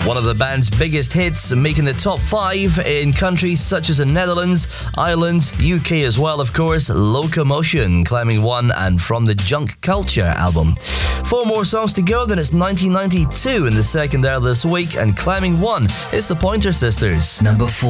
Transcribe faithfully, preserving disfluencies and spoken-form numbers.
One of the band's biggest hits, making the top five in countries such as the Netherlands, Ireland, U K as well, of course, Locomotion, climbing one, and from the Junk Culture album. Four more songs to go, then it's nineteen ninety-two in the second there this week, and climbing one is the Pointer Sisters. Number four.